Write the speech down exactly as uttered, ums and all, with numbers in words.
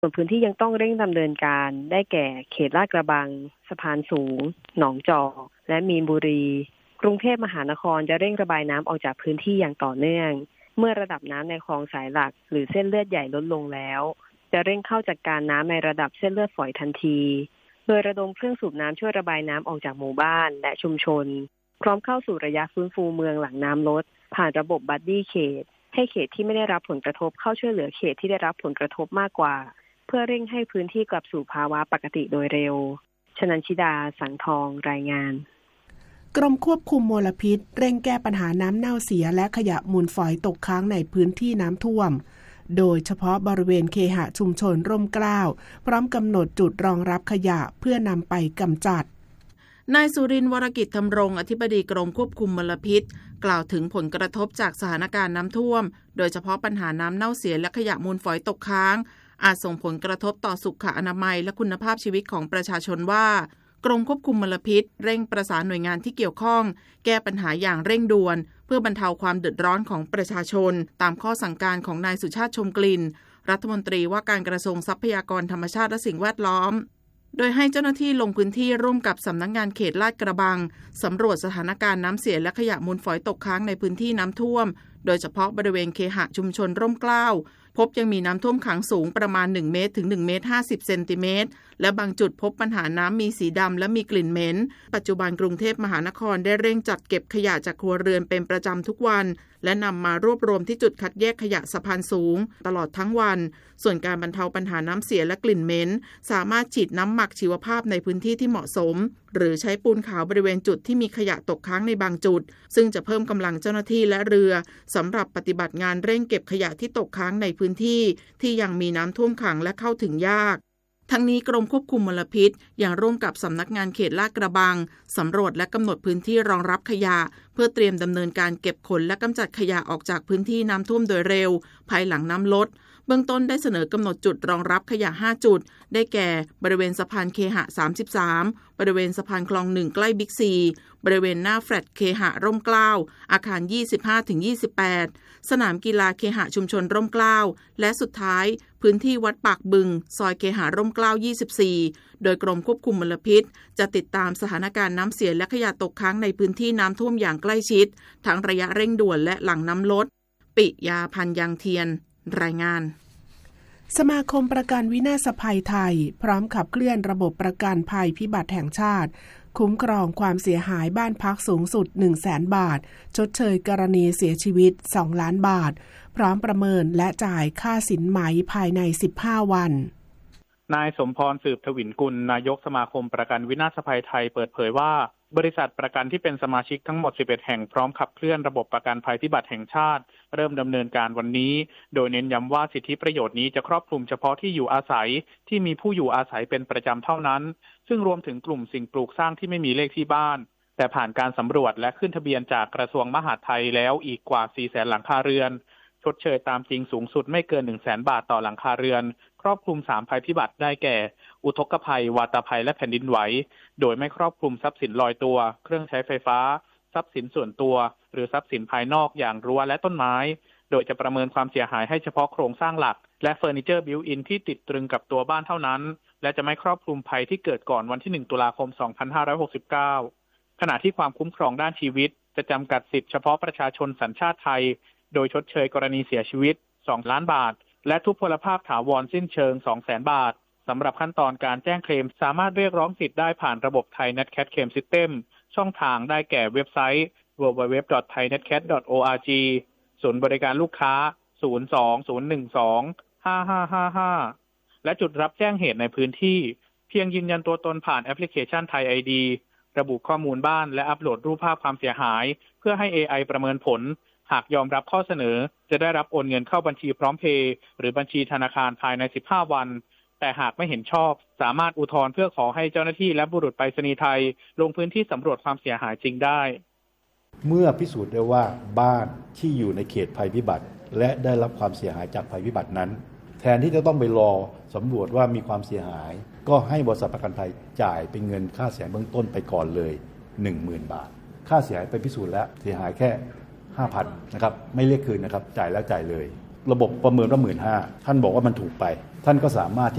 ส่วนพื้นที่ยังต้องเร่งดำเนินการได้แก่เขตลาดกระบังสะพานสูงหนองจอกและมีนบุรีกรุงเทพมหานครจะเร่งระบายน้ำออกจากพื้นที่อย่างต่อเนื่องเมื่อระดับน้ำในคลองสายหลักหรือเส้นเลือดใหญ่ลดลงแล้วจะเร่งเข้าจัดการน้ำในระดับเส้นเลือดฝอยทันทีโดยระดมเครื่องสูบน้ำช่วยระบายน้ำออกจากหมู่บ้านและชุมชนพร้อมเข้าสู่ระยะฟื้นฟูเมืองหลังน้ำลดผ่านระบบบัดดี้เขตให้เขตที่ไม่ได้รับผลกระทบเข้าช่วยเหลือเขตที่ได้รับผลกระทบมากกว่าเพื่อเร่งให้พื้นที่กลับสู่ภาวะปกติโดยเร็วชนันชิดาสังทองรายงานกรมควบคุมมลพิษเร่งแก้ปัญหาน้ำเน่าเสียและขยะมูลฝอยตกค้างในพื้นที่น้ำท่วมโดยเฉพาะบริเวณเคหะชุมชนร่มเกล้าพร้อมกำหนดจุดรองรับขยะเพื่อนำไปกำจัดนายสุรินทร์วรกิจธรรมรงค์อธิบดีกรมควบคุมมลพิษกล่าวถึงผลกระทบจากสถานการณ์น้ำท่วมโดยเฉพาะปัญหาน้ำเน่าเสียและขยะมูลฝอยตกค้างอาจส่งผลกระทบต่อสุขอนามัยและคุณภาพชีวิตของประชาชนว่ากรมควบคุมมลพิษเร่งประสานหน่วยงานที่เกี่ยวข้องแก้ปัญหาอย่างเร่งด่วนเพื่อบรรเทาความเดือดร้อนของประชาชนตามข้อสั่งการของนายสุชาติชมกลิ่นรัฐมนตรีว่าการกระทรวงทรัพยากรธรรมชาติและสิ่งแวดล้อมโดยให้เจ้าหน้าที่ลงพื้นที่ร่วมกับสำนักงานเขตลาดกระบังสำรวจสถานการณ์น้ำเสียและขยะมูลฝอยตกค้างในพื้นที่น้ำท่วมโดยเฉพาะบริเวณเคหะชุมชนร่มเกล้าพบยังมีน้ำท่วมขังสูงประมาณหนึ่งเมตรถึงหนึ่งเมตรห้าสิบเซนติเมตรและบางจุดพบปัญหาน้ำมีสีดำและมีกลิ่นเหม็นปัจจุบันกรุงเทพมหานครได้เร่งจัดเก็บขยะจากครัวเรือนเป็นประจำทุกวันและนำมารวบรวมที่จุดคัดแยกขยะสะพานสูงตลอดทั้งวันส่วนการบรรเทาปัญหาน้ำเสียและกลิ่นเหม็นสามารถฉีดน้ำหมักชีวภาพในพื้นที่ที่เหมาะสมหรือใช้ปูนขาวบริเวณจุดที่มีขยะตกค้างในบางจุดซึ่งจะเพิ่มกำลังเจ้าหน้าที่และเรือสำหรับปฏิบัติงานเร่งเก็บขยะที่ตกค้างในพื้นที่ที่ยังมีน้ำท่วมขังและเข้าถึงยากทั้งนี้กรมควบคุมมลพิษยังร่วมกับสำนักงานเขตลาดกระบังสำรวจและกำหนดพื้นที่รองรับขยะเพื่อเตรียมดำเนินการเก็บขนและกำจัดขยะออกจากพื้นที่น้ำท่วมโดยเร็วภายหลังน้ำลดเบื้องต้นได้เสนอกำหนดจุดรองรับขยะห้าจุดได้แก่บริเวณสะพานเคหะสามสิบสามบริเวณสะพานคลองหนึ่งใกล้บิ๊กซีบริเวณหน้าแฟลตเคหะร่มเกล้าอาคาร ยี่สิบห้าถึงยี่สิบแปด สนามกีฬาเคหะชุมชนร่มเกล้าและสุดท้ายพื้นที่วัดปากบึงซอยเคหะร่มเกล้ายี่สิบสี่โดยกรมควบคุมมลพิษจะติดตามสถานการณ์น้ำเสียและขยะตกค้างในพื้นที่น้ำท่วมอย่างใกล้ชิดทั้งระยะเร่งด่วนและหลังน้ำลดปิยาพันธ์ยังเทียนรายงานสมาคมประกันวินาศภัยไทยพร้อมขับเคลื่อนระบบประกันภัยพิบัติแห่งชาติคุ้มครองความเสียหายบ้านพักสูงสุด หนึ่งแสน บาทชดเชยกรณีเสียชีวิตสองล้านบาทพร้อมประเมินและจ่ายค่าสินไหมภายในสิบห้าวันนายสมพรสืบทวินกุลนายกสมาคมประกันวินาศภัยไทยเปิดเผยว่าบริษัทประกันที่เป็นสมาชิกทั้งหมดสิบเอ็ดแห่งพร้อมขับเคลื่อนระบบประกันภัยพิบัติแห่งชาติเริ่มดำเนินการวันนี้โดยเน้นย้ำว่าสิทธิประโยชน์นี้จะครอบคลุมเฉพาะที่อยู่อาศัยที่มีผู้อยู่อาศัยเป็นประจำเท่านั้นซึ่งรวมถึงกลุ่มสิ่งปลูกสร้างที่ไม่มีเลขที่บ้านแต่ผ่านการสำรวจและขึ้นทะเบียนจากกระทรวงมหาดไทยแล้วอีกกว่า สี่แสน หลังคาเรือนชดเชยตามจริงสูงสุดไม่เกิน หนึ่งแสน บาทต่อหลังคาเรือนครอบคลุมสามภัยพิบัติได้แก่อุทกภัยวาตภัยและแผ่นดินไหวโดยไม่ครอบคลุมทรัพย์สินลอยตัวเครื่องใช้ไฟฟ้าทรัพย์สินส่วนตัวหรือทรัพย์สินภายนอกอย่างรั้วและต้นไม้โดยจะประเมินความเสียหายให้เฉพาะโครงสร้างหลักและเฟอร์นิเจอร์บิวอินที่ติดตรึงกับตัวบ้านเท่านั้นและจะไม่ครอบคลุมภัยที่เกิดก่อนวันที่หนึ่งตุลาคมสองพันห้าร้อยหกสิบเก้าขณะที่ความคุ้มครองด้านชีวิตจะจำกัดสิทธิเฉพาะประชาชนสัญชาติไทยโดยชดเชยกรณีเสียชีวิตสองล้านบาทและทุพพลภาพถาวรสิ้นเชิง สองแสน บาทสำหรับขั้นตอนการแจ้งเคลมสามารถเรียกร้องสิทธิ์ได้ผ่านระบบไทย Netcat Claim System ช่องทางได้แก่เว็บไซต์ ดับเบิลยู ดับเบิลยู ดับเบิลยู ดอท ไทย เน็ตแคท ดอท โอ อาร์ จี ศูนย์บริการลูกค้าศูนย์ สอง ศูนย์ หนึ่ง สอง ห้า ห้า ห้า ห้าและจุดรับแจ้งเหตุในพื้นที่เพียงยืนยันตัวตนผ่านแอปพลิเคชัน Thai ไอ ดี ระบุข้อมูลบ้านและอัปโหลดรูปภาพความเสียหายเพื่อให้ เอ ไอ ประเมินผลหากยอมรับข้อเสนอจะได้รับโอนเงินเข้าบัญชีพร้อมเพย์หรือบัญชีธนาคารภายในสิบห้าวันแต่หากไม่เห็นชอบสามารถอุทธรณ์เพื่อขอให้เจ้าหน้าที่และบุรุษไปรษณีย์ไทยลงพื้นที่สำรวจความเสียหายจริงได้เมื่อพิสูจน์ได้ว่าบ้านที่อยู่ในเขตภัยพิบัติและได้รับความเสียหายจากภัยพิบัตินั้นแทนที่จะต้องไปรอสำรวจว่ามีความเสียหายก็ให้บริษัทประกันภัยจ่ายเป็นเงินค่าเสียหายเบื้องต้นไปก่อนเลย หนึ่งหมื่น บาทค่าเสียหายไปพิสูจน์แล้วเสียหายแค่ ห้าพัน นะครับไม่เรียกคืนนะครับจ่ายแล้วจ่ายเลยระบบประเมินว่า หนึ่งหมื่นห้าพัน ท่านบอกว่ามันถูกไปท่านก็สามารถ